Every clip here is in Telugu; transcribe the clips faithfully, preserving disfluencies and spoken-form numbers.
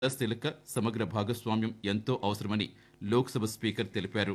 క్రియాశీలక సమగ్ర భాగస్వామ్యం ఎంతో అవసరమని లోక్సభ స్పీకర్ తెలిపారు.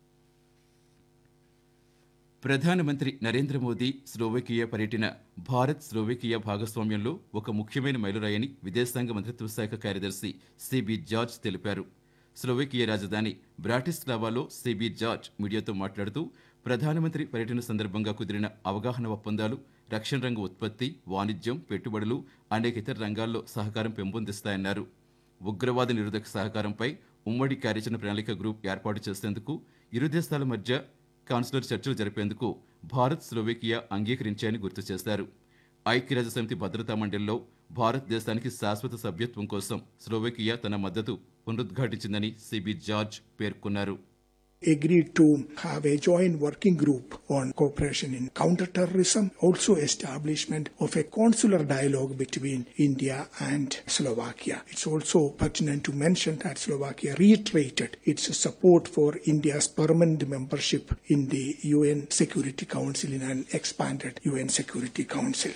ప్రధానమంత్రి నరేంద్ర మోదీ స్లోవేకియా పర్యటన భారత్ స్లోవేకియా భాగస్వామ్యంలో ఒక ముఖ్యమైన మైలురాయని విదేశాంగ మంత్రిత్వ శాఖ కార్యదర్శి సిబి జార్జ్ తెలిపారు. స్లోవేకియా రాజధాని బ్రాటిస్లావాలో సిబి జార్జ్ మీడియాతో మాట్లాడుతూ ప్రధానమంత్రి పర్యటన సందర్భంగా కుదిరిన అవగాహన ఒప్పందాలు రక్షణ రంగ ఉత్పత్తి, వాణిజ్యం, పెట్టుబడులు, అనేక ఇతర రంగాల్లో సహకారం పెంపొందిస్తాయన్నారు. ఉగ్రవాద నిరోధక సహకారంపై ఉమ్మడి కార్యాచరణ ప్రణాళిక గ్రూప్ ఏర్పాటు చేసేందుకు ఇరు దేశాల మధ్య కాన్సులర్ చర్చలు జరిపేందుకు భారత్ స్లోవేకియా అంగీకరించాయని గుర్తు చేశారు. ఐక్యరాజ్యసమితి భద్రతా మండలిలో భారతదేశానికి శాశ్వత సభ్యత్వం కోసం స్లోవేకియా తన మద్దతు పునరుద్ఘాటించిందని సిబి జార్జ్ పేర్కొన్నారు. Agreed to have a joint working group on cooperation in counterterrorism, also establishment of a consular dialogue between India and Slovakia. It's also pertinent to mention that Slovakia reiterated its support for India's permanent membership in the U N Security Council in an expanded U N Security Council.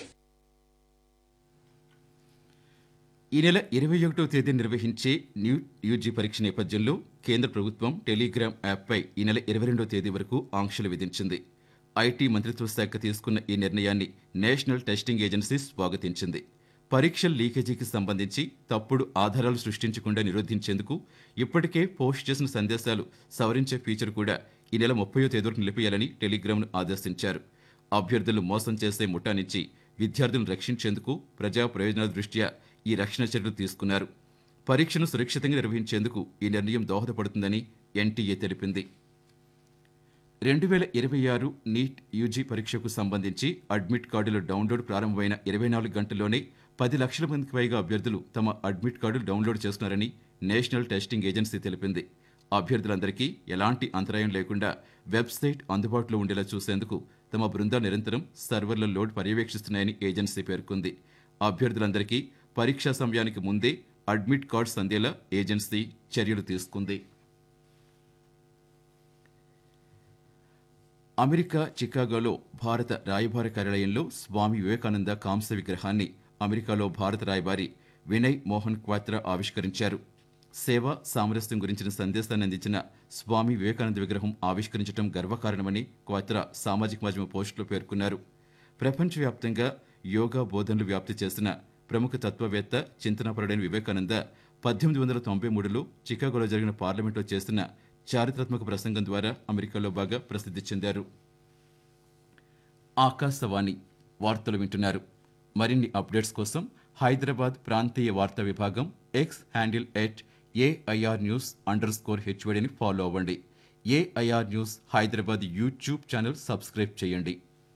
ఈ నెల ఇరవై ఒకటో తేదీ నిర్వహించే న్యూ యూజీ పరీక్ష నేపథ్యంలో కేంద్ర ప్రభుత్వం టెలిగ్రామ్ యాప్పై ఈ నెల ఇరవై రెండో తేదీ వరకు ఆంక్షలు విధించింది. ఐటీ మంత్రిత్వ శాఖ తీసుకున్న ఈ నిర్ణయాన్ని నేషనల్ టెస్టింగ్ ఏజెన్సీ స్వాగతించింది. పరీక్షల లీకేజీకి సంబంధించి తప్పుడు ఆధారాలు సృష్టించకుండా నిరోధించేందుకు ఇప్పటికే పోస్ట్ చేసిన సందేశాలు సవరించే ఫీచర్ కూడా ఈ నెల ముప్పయో తేదీ వరకు నిలిపేయాలని టెలిగ్రామ్ను ఆదేశించారు. అభ్యర్థులు మోసం చేసే ముఠా నుంచి విద్యార్థులను రక్షించేందుకు ప్రజా ప్రయోజనాల దృష్ట్యా ఈ రక్షణ చర్యలు తీసుకున్నారు. పరీక్షను సురక్షితంగా నిర్వహించేందుకు ఈ నిర్ణయం దోహదపడుతుందని ఎన్టీఏ తెలిపింది. రెండు వేల ఇరవై ఆరు నీట్ యూజీ పరీక్షకు సంబంధించి అడ్మిట్ కార్డుల డౌన్లోడ్ ప్రారంభమైన ఇరవై నాలుగు గంటల్లోనే పది లక్షల మందికి పైగా అభ్యర్థులు తమ అడ్మిట్ కార్డులు డౌన్లోడ్ చేస్తున్నారని నేషనల్ టెస్టింగ్ ఏజెన్సీ తెలిపింది. అభ్యర్థులందరికీ ఎలాంటి అంతరాయం లేకుండా వెబ్సైట్ అందుబాటులో ఉండేలా చూసేందుకు తమ బృందాలు నిరంతరం సర్వర్ల లోడ్ పర్యవేక్షిస్తున్నాయని ఏజెన్సీ పేర్కొంది. అభ్యర్థులందరికీ పరీక్షా సమయానికి ముందే అడ్మిట్ కార్డ్స్ అందేలా ఏజెన్సీ చర్యలు తీసుకుంది. అమెరికా చికాగోలో భారత రాయబార కార్యాలయంలో స్వామి వివేకానంద కాంస్య విగ్రహాన్ని అమెరికాలో భారత రాయబారి వినయ్ మోహన్ క్వాత్రా ఆవిష్కరించారు. సేవ, సామరస్యం గురించిన సందేశాన్ని అందించిన స్వామి వివేకానంద విగ్రహం ఆవిష్కరించడం గర్వకారణమని క్వాత్రా సామాజిక మాధ్యమ పోస్టులో పేర్కొన్నారు. ప్రపంచవ్యాప్తంగా యోగా బోధనలు వ్యాప్తి చేసిన ప్రముఖ తత్వవేత్త, చింతనపరుడైన వివేకానంద పద్దెనిమిది వందల తొంభై మూడులో చికాగోలో జరిగిన పార్లమెంట్లో చేసిన చారిత్రాత్మక ప్రసంగం ద్వారా అమెరికాలో బాగా ప్రసిద్ధి చెందారు. ఆకాశవాణి వార్తలు వింటున్నారు. మరిన్ని అప్డేట్స్ కోసం హైదరాబాద్ ప్రాంతీయ వార్తా విభాగం X handle at AIR news under score హెచ్వడిని follow అవ్వండి. AIR news Hyderabad YouTube channel subscribe చేయండి.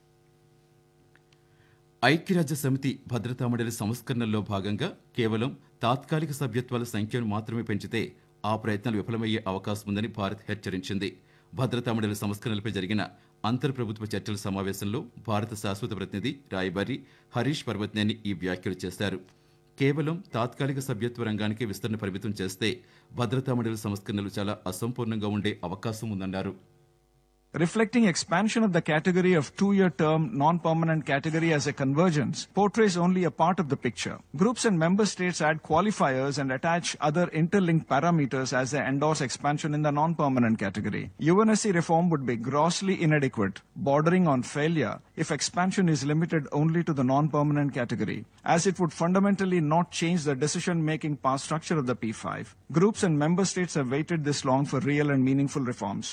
ఐక్యరాజ్య సమితి భద్రతా మండలి సంస్కరణల్లో భాగంగా కేవలం తాత్కాలిక సభ్యత్వాల సంఖ్యను మాత్రమే పెంచితే ఆ ప్రయత్నాలు విఫలమయ్యే అవకాశం ఉందని భారత్ హెచ్చరించింది. భద్రతా మండలి సంస్కరణలపై జరిగిన అంతర్ ప్రభుత్వ చర్చల సమావేశంలో భారత శాశ్వత ప్రతినిధి రాయబారి హరీష్ పర్వత్నేని ఈ వ్యాఖ్యలు చేశారు. కేవలం తాత్కాలిక సభ్యత్వ రంగానికి విస్తరణ పరిమితం చేస్తే భద్రతా మండలి సంస్కరణలు చాలా అసంపూర్ణంగా ఉండే అవకాశం ఉందన్నారు. Reflecting expansion of the category of two-year term non-permanent category as a convergence portrays only a part of the picture. Groups and member states add qualifiers and attach other interlinked parameters as they endorse expansion in the non-permanent category. U N S C reform would be grossly inadequate, bordering on failure if expansion is limited only to the non-permanent category, as it would fundamentally not change the decision-making power structure of the P five. Groups and member states have waited this long for real and meaningful reforms.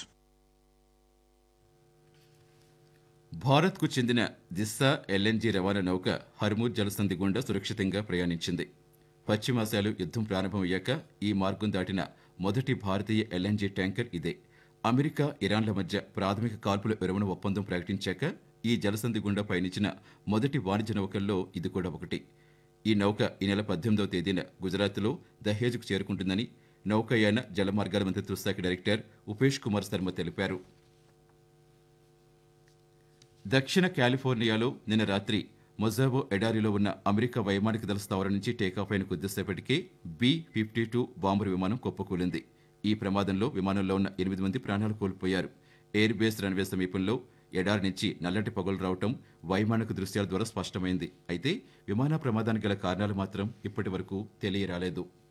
భారత్కు చెందిన దిశ ఎల్ఎన్జీ రవాణా నౌక హర్మూజ్ జలసంధి గుండా సురక్షితంగా ప్రయాణించింది. పశ్చిమాసియాలో యుద్ధం ప్రారంభమయ్యాక ఈ మార్గం దాటిన మొదటి భారతీయ ఎల్ఎన్జీ ట్యాంకర్ ఇదే. అమెరికా, ఇరాన్ల మధ్య ప్రాథమిక కాల్పుల విరమణ ఒప్పందం ప్రకటించాక ఈ జలసంధి గుండా పయనించిన మొదటి వాణిజ్య నౌకల్లో ఇది కూడా ఒకటి. ఈ నౌక ఈ నెల పద్దెనిమిదవ తేదీన గుజరాత్లో దహేజ్కు చేరుకుంటుందని నౌకాయాన జలమార్గాల మంత్రిత్వ శాఖ డైరెక్టర్ ఉపేష్ కుమార్ శర్మ తెలిపారు. దక్షిణ కాలిఫోర్నియాలో నిన్న రాత్రి మొజాబో ఎడారిలో ఉన్న అమెరికా వైమానిక దళ స్థావరం నుంచి టేకాఫ్ అయిన కొద్దిసేపటికే బి ఫిఫ్టీ టూ బాంబర్ విమానం కుప్పకూలింది. ఈ ప్రమాదంలో విమానంలో ఉన్న ఎనిమిది మంది ప్రాణాలు కోల్పోయారు. ఎయిర్ బేస్ రన్వే సమీపంలో ఎడారి నుంచి నల్లటి పొగలు రావటం వైమానిక దృశ్యాల ద్వారా స్పష్టమైంది. అయితే విమాన ప్రమాదానికి గల కారణాలు మాత్రం ఇప్పటి వరకు తెలియరాలేదు.